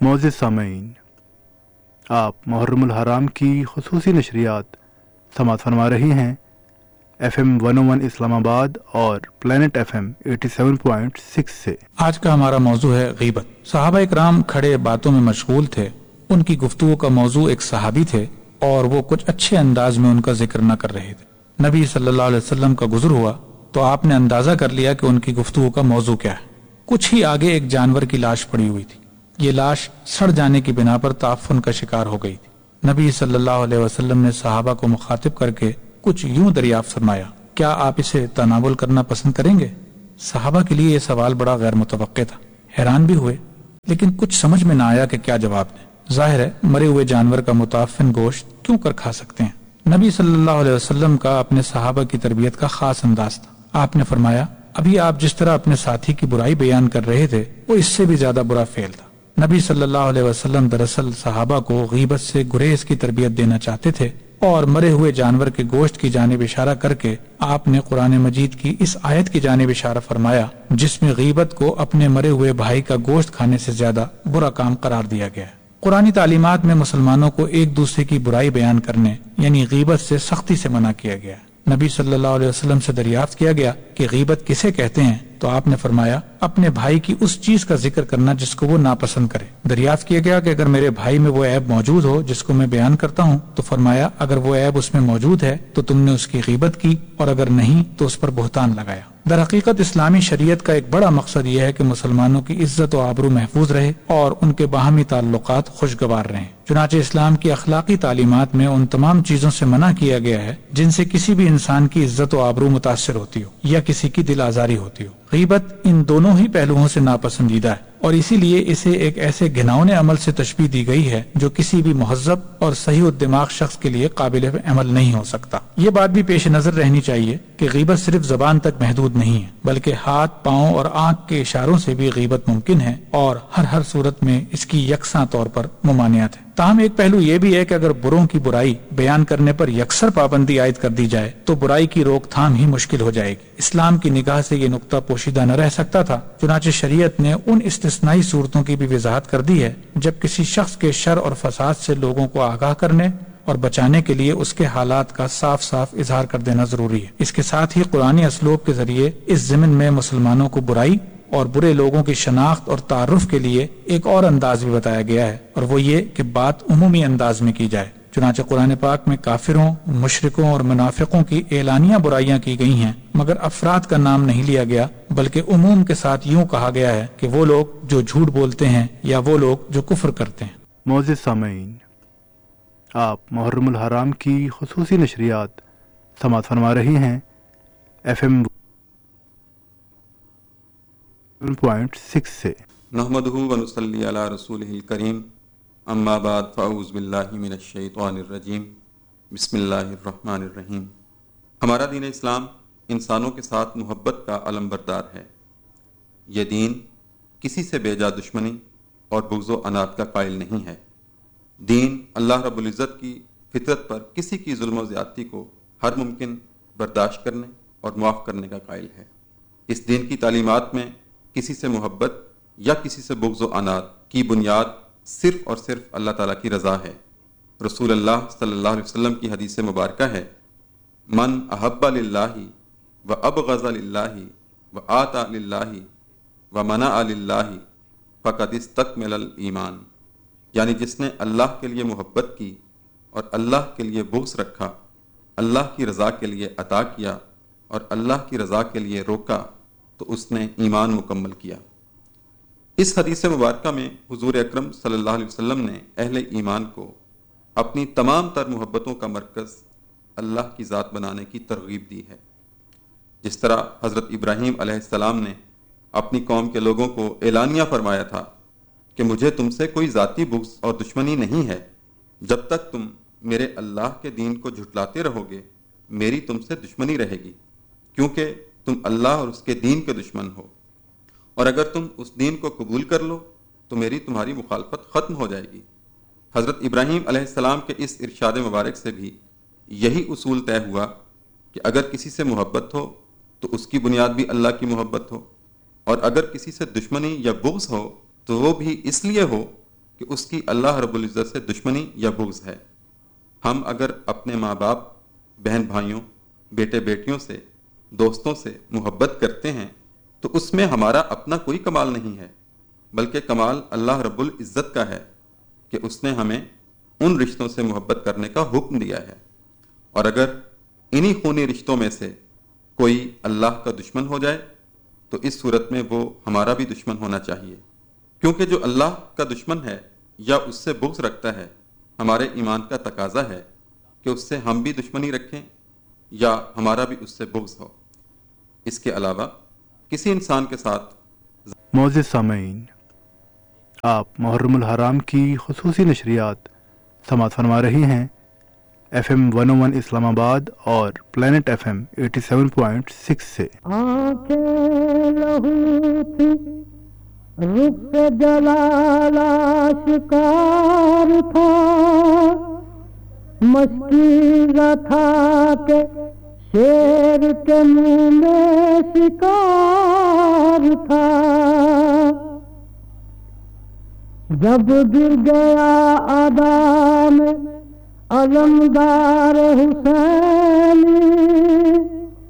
معزز سامعین، آپ محرم الحرام کی خصوصی نشریات سماعت فرما رہی ہیں FM 101 اسلام آباد اور پلانٹ FM 87.6 سے۔ آج کا ہمارا موضوع ہے غیبت۔ صحابہ اکرام کھڑے باتوں میں مشغول تھے۔ ان کی گفتگو کا موضوع ایک صحابی تھے اور وہ کچھ اچھے انداز میں ان کا ذکر نہ کر رہے تھے۔ نبی صلی اللہ علیہ وسلم کا گزر ہوا تو آپ نے اندازہ کر لیا کہ ان کی گفتگو کا موضوع کیا ہے۔ کچھ ہی آگے ایک جانور کی لاش پڑی ہوئی تھی۔ یہ لاش سڑ جانے کی بنا پر تعفن کا شکار ہو گئی تھی۔ نبی صلی اللہ علیہ وسلم نے صحابہ کو مخاطب کر کے کچھ یوں دریافت فرمایا، کیا آپ اسے تناول کرنا پسند کریں گے؟ صحابہ کے لیے یہ سوال بڑا غیر متوقع تھا۔ حیران بھی ہوئے، لیکن کچھ سمجھ میں نہ آیا کہ کیا جواب دیں۔ ظاہر ہے مرے ہوئے جانور کا متعفن گوشت کیوں کر کھا سکتے ہیں۔ نبی صلی اللہ علیہ وسلم کا اپنے صحابہ کی تربیت کا خاص انداز تھا۔ آپ نے فرمایا، ابھی آپ جس طرح اپنے ساتھی کی برائی بیان کر رہے تھے وہ اس سے بھی زیادہ برا فعل تھا۔ نبی صلی اللہ علیہ وسلم دراصل صحابہ کو غیبت سے گریز کی تربیت دینا چاہتے تھے، اور مرے ہوئے جانور کے گوشت کی جانب اشارہ کر کے آپ نے قرآن مجید کی اس آیت کی جانب اشارہ فرمایا جس میں غیبت کو اپنے مرے ہوئے بھائی کا گوشت کھانے سے زیادہ برا کام قرار دیا گیا ہے۔ قرآنی تعلیمات میں مسلمانوں کو ایک دوسرے کی برائی بیان کرنے یعنی غیبت سے سختی سے منع کیا گیا ہے۔ نبی صلی اللہ علیہ وسلم سے دریافت کیا گیا کہ غیبت کسے کہتے ہیں تو آپ نے فرمایا، اپنے بھائی کی اس چیز کا ذکر کرنا جس کو وہ ناپسند کرے۔ دریافت کیا گیا کہ اگر میرے بھائی میں وہ عیب موجود ہو جس کو میں بیان کرتا ہوں تو فرمایا، اگر وہ عیب اس میں موجود ہے تو تم نے اس کی غیبت کی، اور اگر نہیں تو اس پر بہتان لگایا۔ در حقیقت اسلامی شریعت کا ایک بڑا مقصد یہ ہے کہ مسلمانوں کی عزت و آبرو محفوظ رہے اور ان کے باہمی تعلقات خوشگوار رہیں۔ چنانچہ اسلام کی اخلاقی تعلیمات میں ان تمام چیزوں سے منع کیا گیا ہے جن سے کسی بھی انسان کی عزت و آبرو متاثر ہوتی ہو یا کسی کی دل آزاری ہوتی ہو۔ غیبت ان دونوں ہی پہلوؤں سے ناپسندیدہ ہے، اور اسی لیے اسے ایک ایسے گھناؤنے عمل سے تشبیہ دی گئی ہے جو کسی بھی مہذب اور صحیح الدماغ شخص کے لیے قابل عمل نہیں ہو سکتا۔ یہ بات بھی پیش نظر رہنی چاہیے کہ غیبت صرف زبان تک محدود نہیں ہے، بلکہ ہاتھ، پاؤں اور آنکھ کے اشاروں سے بھی غیبت ممکن ہے، اور ہر صورت میں اس کی یکساں طور پر ممانعت ہے۔ تاہم ایک پہلو یہ بھی ہے کہ اگر بروں کی برائی بیان کرنے پر یکسر پابندی عائد کر دی جائے تو برائی کی روک تھام ہی مشکل ہو جائے گی۔ اسلام کی نگاہ سے یہ نقطہ پوشیدہ نہ رہ سکتا تھا، چنانچہ شریعت نے ان استثنائی صورتوں کی بھی وضاحت کر دی ہے جب کسی شخص کے شر اور فساد سے لوگوں کو آگاہ کرنے اور بچانے کے لیے اس کے حالات کا صاف صاف اظہار کر دینا ضروری ہے۔ اس کے ساتھ ہی قرآنی اسلوب کے ذریعے اس ضمن میں مسلمانوں کو برائی اور برے لوگوں کی شناخت اور تعارف کے لیے ایک اور انداز بھی بتایا گیا ہے، اور وہ یہ کہ بات عمومی انداز میں کی جائے۔ چنانچہ قرآن پاک میں کافروں، مشرکوں اور منافقوں کی اعلانیہ برائیاں کی گئی ہیں، مگر افراد کا نام نہیں لیا گیا، بلکہ عموم کے ساتھ یوں کہا گیا ہے کہ وہ لوگ جو جھوٹ بولتے ہیں یا وہ لوگ جو کفر کرتے ہیں۔ معزز سامعین، آپ محرم الحرام کی خصوصی نشریات سماعت فرما رہی ہیں FM 7.6 سے۔ نحمدہ ونصلی علی رسولہ الکریم، اما بعد فاعوذ باللہ من الشیطان الرجیم، بسم اللہ الرحمن الرحیم۔ ہمارا دین اسلام انسانوں کے ساتھ محبت کا علم بردار ہے۔ یہ دین کسی سے بے جا دشمنی اور بغض و عناد کا قائل نہیں ہے۔ دین اللہ رب العزت کی فطرت پر کسی کی ظلم و زیادتی کو ہر ممکن برداشت کرنے اور معاف کرنے کا قائل ہے۔ اس دین کی تعلیمات میں کسی سے محبت یا کسی سے بغض و عناد کی بنیاد صرف اور صرف اللہ تعالیٰ کی رضا ہے۔ رسول اللہ صلی اللہ علیہ وسلم کی حدیث مبارکہ ہے، من احب للہ و ابغض للہ و آطع للہ و منع للہ فقد استکمل الایمان، یعنی جس نے اللہ کے لیے محبت کی اور اللہ کے لیے بغض رکھا، اللہ کی رضا کے لیے عطا کیا اور اللہ کی رضا کے لیے روکا، تو اس نے ایمان مکمل کیا۔ اس حدیث مبارکہ میں حضور اکرم صلی اللہ علیہ وسلم نے اہل ایمان کو اپنی تمام تر محبتوں کا مرکز اللہ کی ذات بنانے کی ترغیب دی ہے۔ جس طرح حضرت ابراہیم علیہ السلام نے اپنی قوم کے لوگوں کو اعلانیہ فرمایا تھا کہ مجھے تم سے کوئی ذاتی بغض اور دشمنی نہیں ہے، جب تک تم میرے اللہ کے دین کو جھٹلاتے رہو گے میری تم سے دشمنی رہے گی، کیونکہ تم اللہ اور اس کے دین کے دشمن ہو، اور اگر تم اس دین کو قبول کر لو تو میری تمہاری مخالفت ختم ہو جائے گی۔ حضرت ابراہیم علیہ السلام کے اس ارشاد مبارک سے بھی یہی اصول طے ہوا کہ اگر کسی سے محبت ہو تو اس کی بنیاد بھی اللہ کی محبت ہو، اور اگر کسی سے دشمنی یا بغض ہو تو وہ بھی اس لیے ہو کہ اس کی اللہ رب العزت سے دشمنی یا بغض ہے۔ ہم اگر اپنے ماں باپ، بہن بھائیوں، بیٹے بیٹیوں سے، دوستوں سے محبت کرتے ہیں تو اس میں ہمارا اپنا کوئی کمال نہیں ہے، بلکہ کمال اللہ رب العزت کا ہے کہ اس نے ہمیں ان رشتوں سے محبت کرنے کا حکم دیا ہے۔ اور اگر انہی خونی رشتوں میں سے کوئی اللہ کا دشمن ہو جائے تو اس صورت میں وہ ہمارا بھی دشمن ہونا چاہیے، کیونکہ جو اللہ کا دشمن ہے یا اس سے بغض رکھتا ہے، ہمارے ایمان کا تقاضا ہے کہ اس سے ہم بھی دشمنی رکھیں یا ہمارا بھی اس سے بغض ہو۔ اس کے علاوہ کسی انسان کے ساتھ معزز سامعین، آپ محرم الحرام کی خصوصی نشریات سماعت فرما رہی ہیں FM 101 اسلام آباد اور پلانٹ FM 87.6 سے۔ آنکھیں لہو تھی، رخ جلال آشکار تھا، مشکل تھا کہ شیر کے منہ میں شکار تھا، جب گر گیا ادا میں علمدار حسینی،